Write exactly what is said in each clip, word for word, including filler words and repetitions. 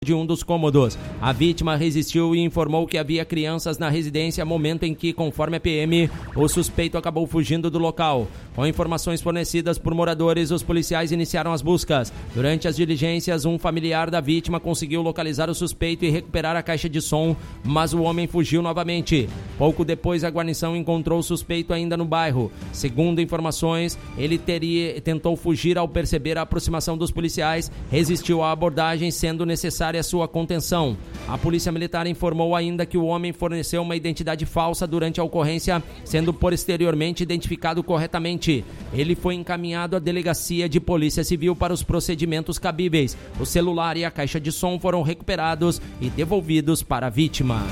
de um dos cômodos. A vítima resistiu e informou que havia crianças na residência, momento em que, conforme a P M, o suspeito acabou fugindo do local. Com informações fornecidas por moradores, os policiais iniciaram as buscas. Durante as diligências, um familiar da vítima conseguiu localizar o suspeito e recuperar a caixa de som, mas o homem fugiu novamente. Pouco depois, a guarnição encontrou o suspeito ainda no bairro. Segundo informações, ele teria, tentou fugir ao perceber a aproximação dos policiais, resistiu à abordagem, sendo necessária a sua contenção. A Polícia Militar informou ainda que o homem forneceu uma identidade falsa durante a ocorrência, sendo posteriormente identificado corretamente. Ele foi encaminhado à Delegacia de Polícia Civil para os procedimentos cabíveis. O celular e a caixa de som foram recuperados e devolvidos para a vítima.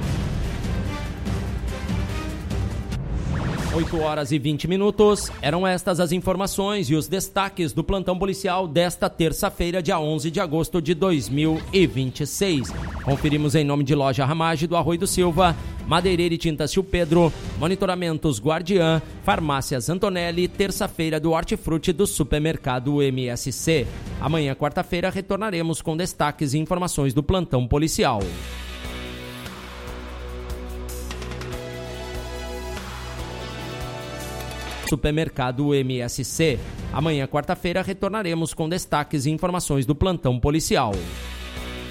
oito horas e vinte minutos. Eram estas as informações e os destaques do plantão policial desta terça-feira, dia onze de agosto de dois mil e vinte e seis. Conferimos em nome de Loja Ramage do Arroio do Silva, Madeireira e Tintas Tio Pedro, Monitoramentos Guardiã, Farmácias Antonelli, terça-feira do Hortifruti do Supermercado M S C. Amanhã, quarta-feira, retornaremos com destaques e informações do plantão policial. Supermercado M S C. Amanhã, quarta-feira, retornaremos com destaques e informações do plantão policial.